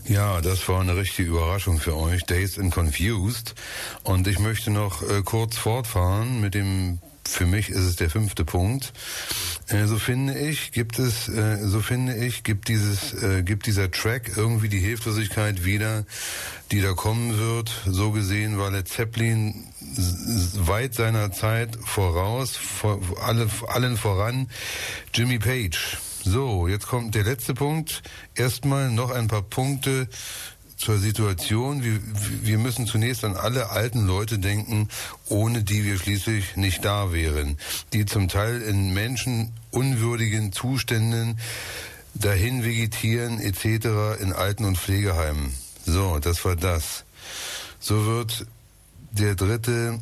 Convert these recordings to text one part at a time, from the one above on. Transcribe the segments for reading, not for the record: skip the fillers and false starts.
Ja, das war eine richtige Überraschung für euch, Dazed and Confused. Und ich möchte noch kurz fortfahren mit dem, für mich ist es der 5. Punkt. So finde ich, gibt dieser Track irgendwie die Hilflosigkeit wieder, die da kommen wird. So gesehen war Led Zeppelin weit seiner Zeit voraus, allen voran Jimmy Page. So, jetzt kommt der letzte Punkt. Erstmal noch ein paar Punkte zur Situation. Wir müssen zunächst an alle alten Leute denken, ohne die wir schließlich nicht da wären, die zum Teil in menschenunwürdigen Zuständen dahin vegetieren etc. in Alten- und Pflegeheimen. So, das war das. So wird der dritte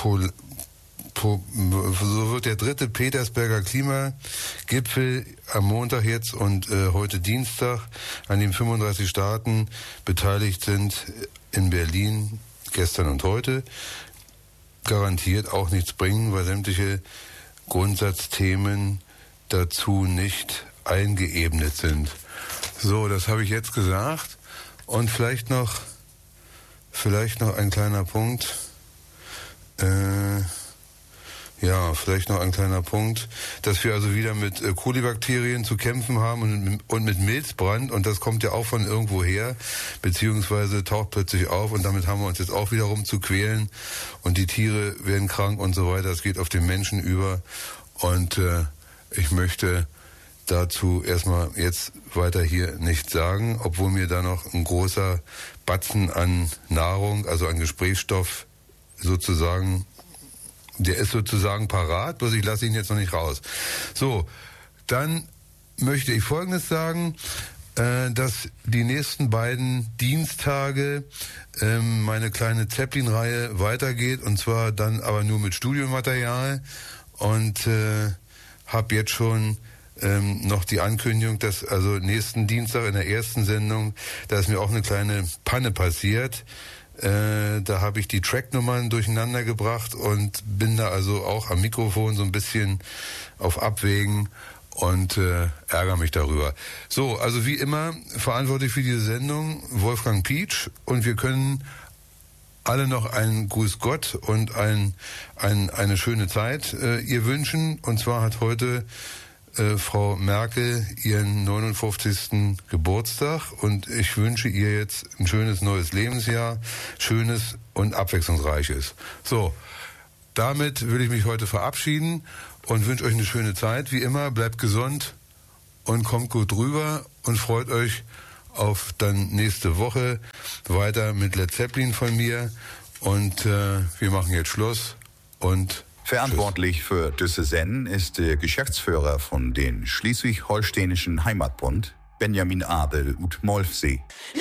Petersberger Klimagipfel am Montag jetzt und heute Dienstag, an dem 35 Staaten beteiligt sind in Berlin, gestern und heute, garantiert auch nichts bringen, weil sämtliche Grundsatzthemen dazu nicht eingeebnet sind. So, das habe ich jetzt gesagt. Und vielleicht noch ein kleiner Punkt. Dass wir also wieder mit Kolibakterien zu kämpfen haben und mit Milzbrand, und das kommt ja auch von irgendwo her, beziehungsweise taucht plötzlich auf, und damit haben wir uns jetzt auch wiederum zu quälen und die Tiere werden krank und so weiter. Es geht auf den Menschen über, und ich möchte dazu erstmal jetzt weiter hier nichts sagen, obwohl mir da noch ein großer Batzen an Nahrung, also an Gesprächsstoff sozusagen, der ist sozusagen parat, bloß ich lasse ihn jetzt noch nicht raus. So, dann möchte ich Folgendes sagen, dass die nächsten beiden Dienstage meine kleine Zeppelin-Reihe weitergeht, und zwar dann aber nur mit Studiomaterial, und habe jetzt schon noch die Ankündigung, dass also nächsten Dienstag in der ersten Sendung, da ist mir auch eine kleine Panne passiert. Da habe ich die Tracknummern durcheinander gebracht und bin da also auch am Mikrofon so ein bisschen auf Abwägen und ärgere mich darüber. So, also wie immer verantwortlich für diese Sendung Wolfgang Pietsch, und wir können alle noch einen Gruß Gott und eine schöne Zeit ihr wünschen. Und zwar hat heute Frau Merkel ihren 59. Geburtstag, und ich wünsche ihr jetzt ein schönes neues Lebensjahr, schönes und abwechslungsreiches. So, damit will ich mich heute verabschieden und wünsche euch eine schöne Zeit. Wie immer, bleibt gesund und kommt gut rüber und freut euch auf dann nächste Woche weiter mit Led Zeppelin von mir, und wir machen jetzt Schluss und verantwortlich für diese Sendung ist der Geschäftsführer von den Schleswig-Holsteinischen Heimatbund, Benjamin Abel ut Molfsee.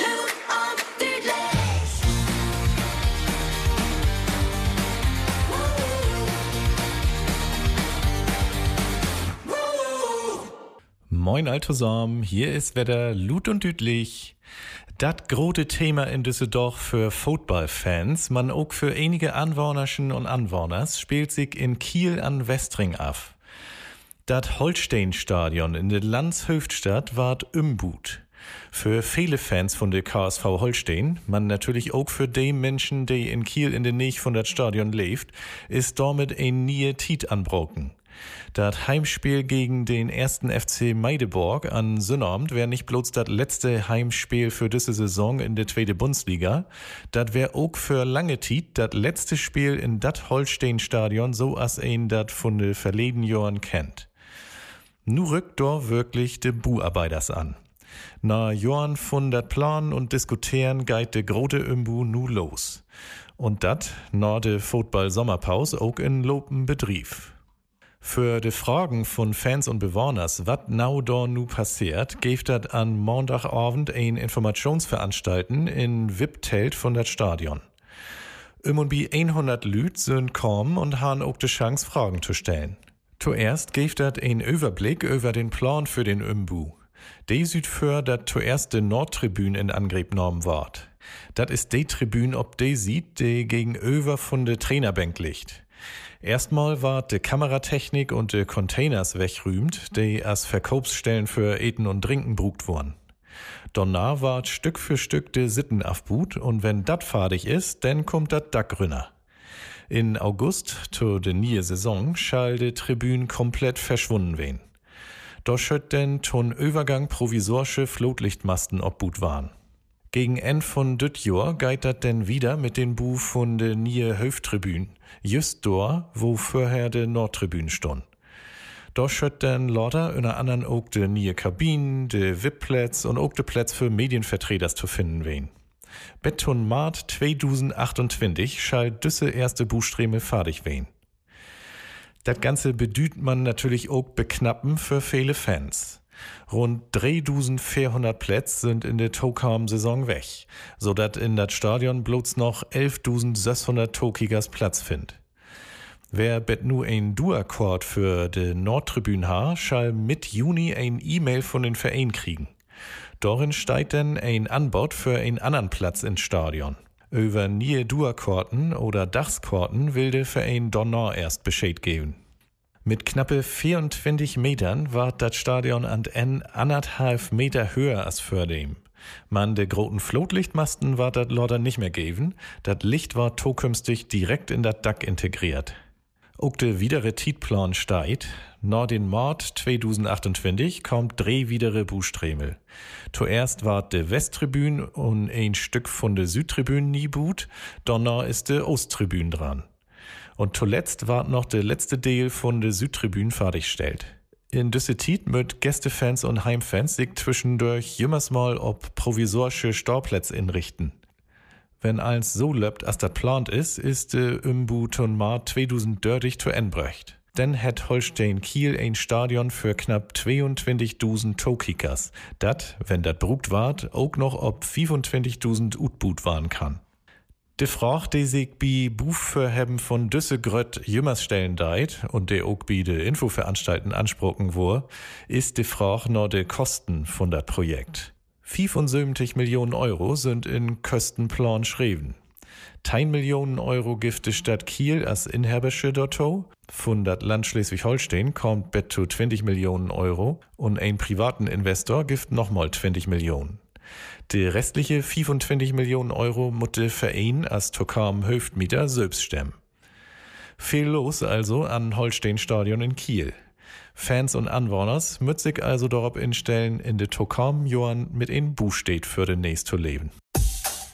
Moin Altosam, hier ist wieder Lut und Düdlich. Das große Thema in Düsseldorf für Footballfans, man auch für einige Anwohnerchen und Anwohners, spielt sich in Kiel an Westring af. Das Holstein-Stadion in der Landshöftstadt ward umbut. Für viele Fans von der KSV Holstein, man natürlich auch für die Menschen, die in Kiel in der Nähe von das Stadion lebt, ist damit ein nie Tiet anbrochen. Das Heimspiel gegen den 1. FC Meideborg an Sonnabend wäre nicht bloß das letzte Heimspiel für diese Saison in der 2. Bundesliga, das wäre auch für lange Zeit das letzte Spiel in dat Holstein-Stadion, so als ein dat von de verleden Jahren kennt. Nu rückt doch wirklich de Buarbeiters an. Na Jahren von dat Planen und Diskutieren geht de grote Umbu nu los. Und dat, na de Football-Sommerpause, auch in lopen Betrieb. Für die Fragen von Fans und Bewohners, was now da nu passiert, gibt dat an Montagabend ein Informationsveranstalten in VIP-Telt von dat Stadion. Und bei 100 Lüt sind kommen und haben auch die Chance, Fragen zu stellen. Zuerst gibt dat ein Überblick über den Plan für den Umbu. Die sieht für, dat zuerst die Nordtribüne in Angriff genommen ward. Dat ist die Tribüne, ob die sieht, die gegenüber von der Trainerbank liegt. Erstmal war die Kameratechnik und die Containers wegrühmt, die als Verkaufsstellen für Eten und Trinken brugt wurden. Danach ward Stück für Stück de Sitten afbut und wenn dat fertig ist, dann kommt dat Dackrünner. In August, zu de neue Saison, schall de Tribüne komplett verschwunden wen. Da schött denn ton Übergang provisorische Flutlichtmasten obbut waren. Gegen End von düt Jahr geht dat denn wieder mit den Bu von de neue Höftribüne, just dort, wo vorher de Nordtribüne stund. Da schött denn lauter unter anderem auch de neue Kabinen, de VIP-Plätz und auch de Plätz für Medienvertreters zu finden wen. Beton Mart 2028 schall düsse erste Buchstreme fertig wen. Das Ganze bedüht man natürlich auch beknappen für viele Fans. Rund 3400 Plätze sind in der Tokam-Saison weg, sodass in das Stadion bloß noch 11.600 Tokigers Platz findet. Wer bet nu ein Du-Akkord für de Nordtribüne ha, schall mit Juni ein E-Mail von den Verein kriegen. Darin steigt denn ein Anbot für einen anderen Platz ins Stadion. Über nie Du-Akkorden oder Dachskorten will der Verein Donner erst Bescheid geben. Mit knappe 24 Metern war das Stadion an en 1,5 Meter höher als für dem. Man de großen Flutlichtmasten war dat lauter nicht mehr geben, dat Licht war zukünftig direkt in dat Dach integriert. Auch de widere Tietplan steigt. Nach den Mord 2028 kommt drei widere Buchstremel. Zuerst war de Westtribüne und ein Stück von de Südtribüne nie but, danach ist de Osttribüne dran. Und zuletzt war noch de letzte Teil von de Südtribüne fertiggestellt. In düsse Tiet mit Gästefans und Heimfans sich zwischendurch jümmers mal ob provisorische Stauplätze inrichten. Wenn alles so läuft, als das plant ist de Umbu ton Mart 2030 zu Endbrecht. Dann hat Holstein Kiel ein Stadion für knapp 22.000 Tokikers, dat, wenn dat brugt ward, auch noch ob 25.000 Utbut waren kann. De Frage, die sich bi Buchverheben von düsse Grött jümmers stellen deit und de auch bi de Infoveranstalten ansprochen wur, ist de Frage noch de Kosten von dat Projekt. 75 Millionen Euro sind in Kostenplan schreiben. 10 Millionen Euro gibt die Stadt Kiel als Inhabersche Dotto. Von dat Land Schleswig-Holstein kommt bet zu 20 Millionen Euro und ein privaten Investor gibt nochmal 20 Millionen. Die restliche 25 Millionen Euro muss der Verein als Tokam Höftmieter selbst stemmen. Viel los also an Holstein-Stadion in Kiel. Fans und Anwohners müssen sich also darauf instellen, in de Tokam Johann mit in Buch steht für den nächsten Leben.